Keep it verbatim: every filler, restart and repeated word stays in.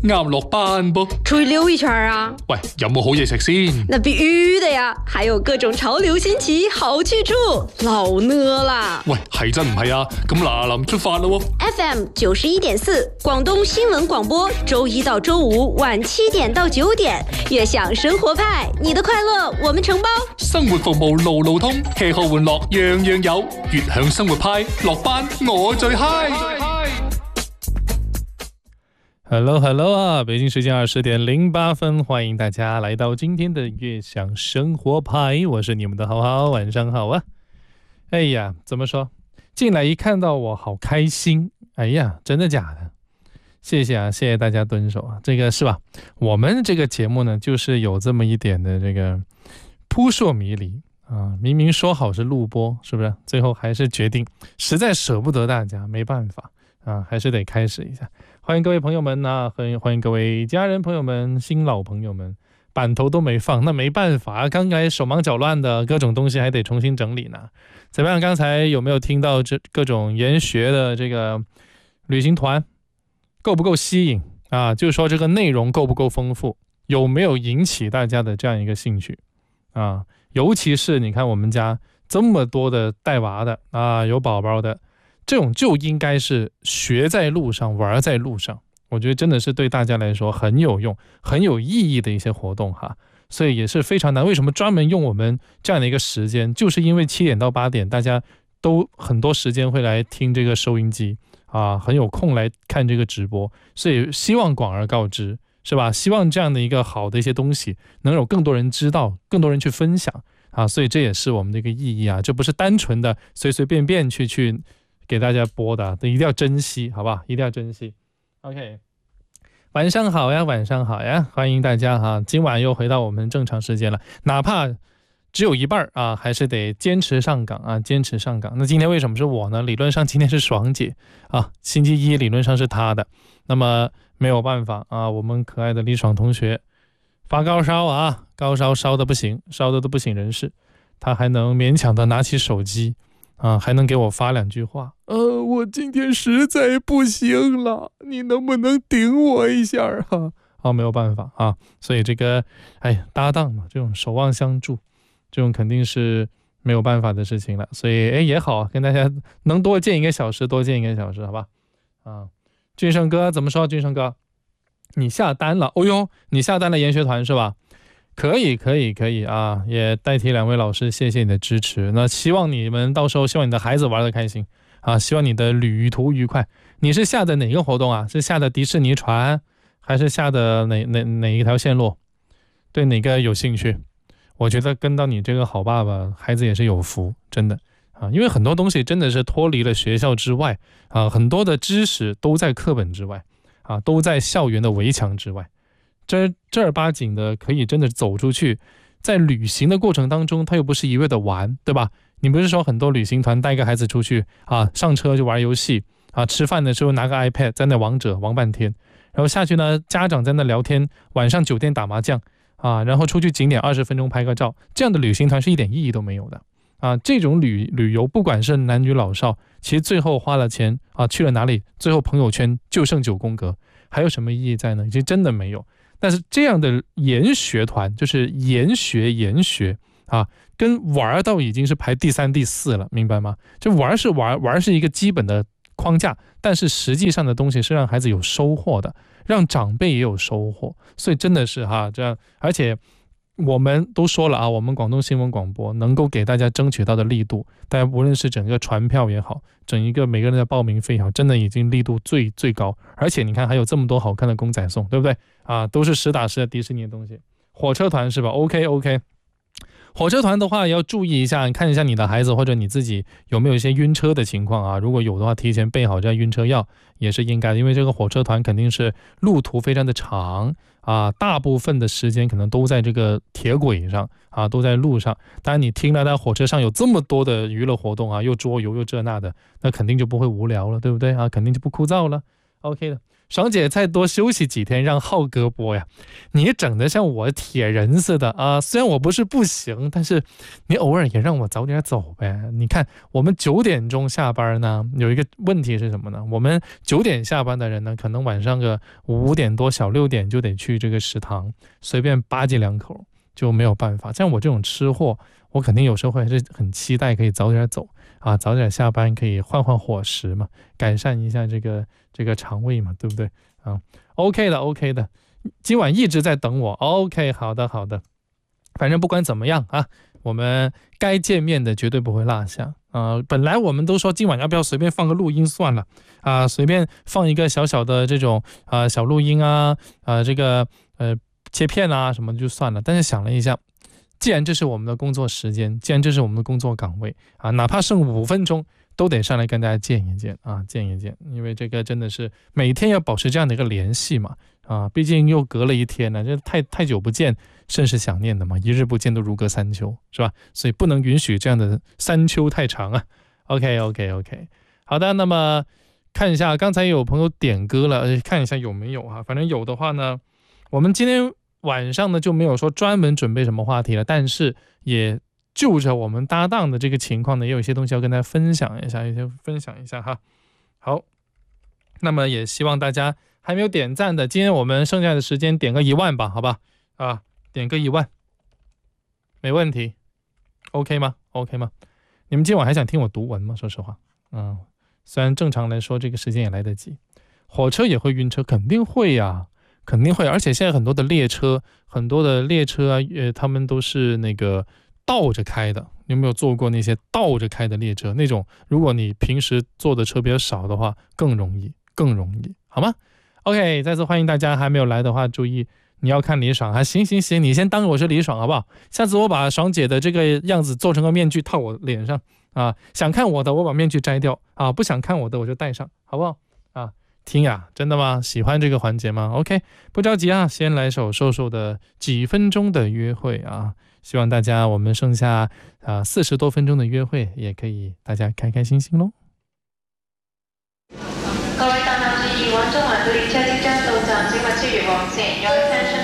啱落班噃。 出去溜一圈啊？ 喂，有冇好嘢食先？ 那必须的呀，还有各种潮流新奇好去处，老呢啦。 喂，係真唔係啊？咁嗱臨出發咯喎。 F M 九十一点四，广东新闻广播，周一到周五晚七点到九点，悦享生活派，你的快乐我们承包。 生活服務路路通，吃喝玩樂樣樣有，悦享生活派，落班我最 high。Hello Hello 啊，北京时间二十点零八分，欢迎大家来到今天的悦享生活派，我是你们的好好，晚上好啊。哎呀，怎么说？进来一看到我好开心，哎呀，真的假的？谢谢啊，谢谢大家蹲守啊，这个是吧？我们这个节目呢，就是有这么一点的这个扑朔迷离啊，明明说好是录播，是不是？最后还是决定，实在舍不得大家，没办法啊，还是得开始一下。欢迎各位朋友们啊，欢迎各位家人朋友们、新老朋友们，版头都没放，那没办法，刚才手忙脚乱的，各种东西还得重新整理呢。怎么样？刚才有没有听到这各种研学的这个旅行团够不够吸引啊？就是说这个内容够不够丰富，有没有引起大家的这样一个兴趣啊？尤其是你看我们家这么多的带娃的啊，有宝宝的。这种就应该是学在路上，玩在路上，我觉得真的是对大家来说很有用、很有意义的一些活动哈。所以也是非常难。为什么专门用我们这样的一个时间？就是因为七点到八点，大家都很多时间会来听这个收音机啊，很有空来看这个直播，所以希望广而告之，是吧？希望这样的一个好的一些东西能有更多人知道，更多人去分享啊。所以这也是我们的一个意义啊，这不是单纯的随随便便去去。给大家播的，一定要珍惜，好不好？一定要珍惜。OK， 晚上好呀，晚上好呀，欢迎大家哈！今晚又回到我们正常时间了，哪怕只有一半啊，还是得坚持上岗啊，坚持上岗。那今天为什么是我呢？理论上今天是爽姐啊，星期一理论上是她的，那么没有办法啊，我们可爱的李爽同学发高烧啊，高烧烧的不行，烧的都不省人事，他还能勉强的拿起手机。啊，还能给我发两句话，呃，我今天实在不行了，你能不能顶我一下啊？啊，没有办法啊，所以这个，哎，搭档嘛，这种守望相助，这种肯定是没有办法的事情了。所以，哎，也好啊，跟大家能多见一个小时，多见一个小时，好吧？啊，俊胜哥怎么说？俊胜哥，你下单了？哦呦，你下单了研学团是吧？可以可以可以啊，也代替两位老师谢谢你的支持。那希望你们到时候，希望你的孩子玩得开心啊，希望你的旅途愉快。你是下的哪个活动啊？是下的迪士尼船，还是下的哪哪哪一条线路？对哪个有兴趣？我觉得跟到你这个好爸爸，孩子也是有福，真的啊，因为很多东西真的是脱离了学校之外啊，很多的知识都在课本之外啊，都在校园的围墙之外。这正儿八经的可以真的走出去，在旅行的过程当中，他又不是一味的玩，对吧？你不是说很多旅行团带个孩子出去啊，上车就玩游戏啊，吃饭的时候拿个 iPad 在那王者玩半天，然后下去呢，家长在那聊天，晚上酒店打麻将啊，然后出去景点二十分钟拍个照，这样的旅行团是一点意义都没有的啊！这种旅旅游，不管是男女老少，其实最后花了钱啊，去了哪里，最后朋友圈就剩九宫格，还有什么意义在呢？其实真的没有。但是这样的研学团，就是研学研学啊，跟玩到已经是排第三第四了，明白吗？就玩是玩，玩是一个基本的框架，但是实际上的东西是让孩子有收获的，让长辈也有收获，所以真的是哈这样，而且我们都说了啊，我们广东新闻广播能够给大家争取到的力度，大家无论是整个传票也好，整一个每个人的报名费也好，真的已经力度最最高，而且你看还有这么多好看的公仔送，对不对啊？都是实打实的迪士尼的东西。火车团是吧 ？OK OK。火车团的话要注意一下，看一下你的孩子或者你自己有没有一些晕车的情况啊。如果有的话，提前备好这样晕车药也是应该的，因为这个火车团肯定是路途非常的长啊，大部分的时间可能都在这个铁轨上啊，都在路上。当然你听了在火车上有这么多的娱乐活动啊，又桌游又这那的，那肯定就不会无聊了，对不对啊？肯定就不枯燥了 OK 的。爽姐再多休息几天，让浩哥播呀。你整得像我铁人似的啊！虽然我不是不行，但是你偶尔也让我早点走呗。你看我们九点钟下班呢，有一个问题是什么呢？我们九点下班的人呢，可能晚上个五点多小六点就得去这个食堂随便吧唧两口，就没有办法。像我这种吃货，我肯定有时候会还是很期待可以早点走啊，早点下班可以换换伙食嘛，改善一下这个这个肠胃嘛，对不对啊 ？OK 的 ，OK 的，今晚一直在等我。OK， 好的好的，反正不管怎么样啊，我们该见面的绝对不会落下啊。本来我们都说今晚要不要随便放个录音算了啊，随便放一个小小的这种啊小录音啊啊这个呃切片啊什么就算了，但是想了一下。既然这是我们的工作时间，既然这是我们的工作岗位啊，哪怕剩五分钟都得上来跟大家见一见啊，见一见，因为这个真的是每天要保持这样的一个联系嘛啊，毕竟又隔了一天呢，这太太久不见，甚是想念的嘛，一日不见都如隔三秋，是吧？所以不能允许这样的三秋太长啊。OK OK OK， 好的，那么看一下刚才有朋友点歌了，看一下有没有啊？反正有的话呢，我们今天晚上呢就没有说专门准备什么话题了，但是也就着我们搭档的这个情况呢，也有一些东西要跟大家分享一下，一些分享一下哈。好，那么也希望大家还没有点赞的，今天我们剩下的时间点个一万吧，好吧？啊，点个一万，没问题 ，OK 吗 ？OK 吗？你们今晚还想听我读文吗？说实话，嗯，虽然正常来说这个时间也来得及，火车也会晕车，肯定会呀、啊。肯定会，而且现在很多的列车，很多的列车啊，呃，他们都是那个倒着开的。你有没有坐过那些倒着开的列车？那种如果你平时坐的车比较少的话，更容易，更容易，好吗 ？OK， 再次欢迎大家，还没有来的话，注意你要看李爽啊，行行行，你先当我是李爽好不好？下次我把爽姐的这个样子做成个面具套我脸上啊，想看我的我把面具摘掉啊，不想看我的我就戴上，好不好？啊。听呀，真的吗？喜欢这个环节吗 ？OK， 不着急啊，先来首瘦瘦的几分钟的约会啊！希望大家我们剩下啊四十多分钟的约会，也可以大家开开心心咯。各位搭客注意，往中環到列車即將到站，請勿超越黃線。